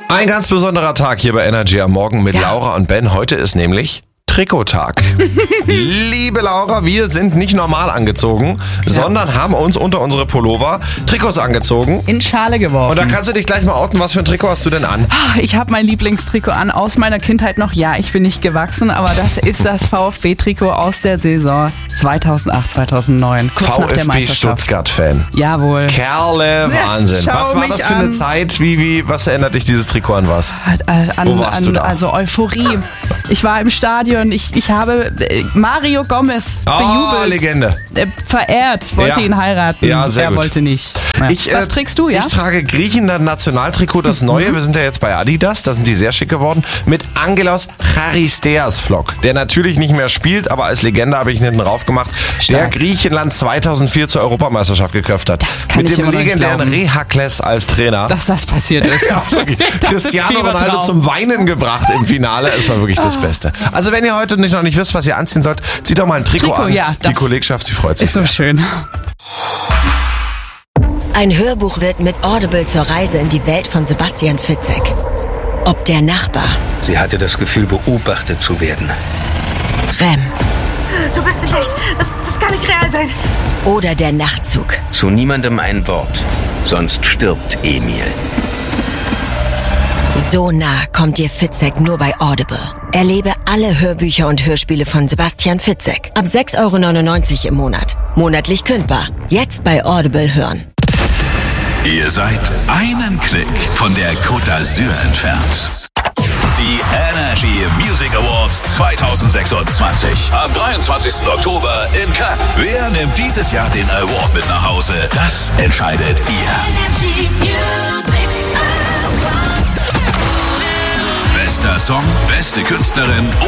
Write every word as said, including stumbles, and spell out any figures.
Ein ganz besonderer Tag hier bei Energy am Morgen mit ja. Laura und Ben. Heute ist nämlich Trikottag. Liebe Laura, wir sind nicht normal angezogen, ja. sondern haben uns unter unsere Pullover Trikots angezogen. In Schale geworfen. Und da kannst du dich gleich mal outen, was für ein Trikot hast du denn an? Ich habe mein Lieblingstrikot an, aus meiner Kindheit noch. Ja, ich bin nicht gewachsen, aber das ist das VfB-Trikot aus der Saison zweitausendacht, zweitausendneun. Kurz VfB nach der Meisterschaft. Stuttgart-Fan. Jawohl. Eine Wahnsinn. Ja, was war das für eine an. Zeit? Wie, wie, was erinnert dich dieses Trikot an was? An, an, Wo warst an, du da? Also Euphorie. Ich war im Stadion, ich, ich habe Mario Gomez oh, bejubelt. Legende. Äh, verehrt, wollte ja. ihn heiraten. Ja, sehr er gut. wollte nicht. Ja. Ich, Was äh, trägst du, ja? Ich trage Griechenland Nationaltrikot, das neue. Wir sind ja jetzt bei Adidas, da sind die sehr schick geworden. Mit Angelos Charisteas Vlog, der natürlich nicht mehr spielt, aber als Legende habe ich ihn hinten drauf gemacht. Der Griechenland zweitausendvier zur Europameisterschaft geköpft hat. Das kann Mit ich dem immer noch nicht legendären glauben. Rehakles als Trainer. Dass das passiert ist. Ja, Cristiano Ronaldo zum Weinen gebracht im Finale. Es war wirklich das Beste. Also wenn ihr heute nicht, noch nicht wisst, was ihr anziehen sollt, zieht doch mal ein Trikot, Trikot an. Ja, die Kollegschaft, die freut sich. Ist so schön. Ein Hörbuch wird mit Audible zur Reise in die Welt von Sebastian Fitzek. Ob der Nachbar. Sie hatte das Gefühl, beobachtet zu werden. Rem. Du bist nicht echt. Das, das kann nicht real sein. Oder der Nachtzug. Zu niemandem ein Wort, sonst stirbt Emil. So nah kommt dir Fitzek nur bei Audible. Erlebe alle Hörbücher und Hörspiele von Sebastian Fitzek. Ab sechs Euro neunundneunzig im Monat. Monatlich kündbar. Jetzt bei Audible hören. Ihr seid einen Klick von der Côte d'Azur entfernt. Die Energy Music Awards zweitausendsechsundzwanzig. Am dreiundzwanzigsten Oktober in Cannes. Wer nimmt dieses Jahr den Award mit nach Hause? Das entscheidet ihr. Energy Music Awards. Bester Song, beste Künstlerin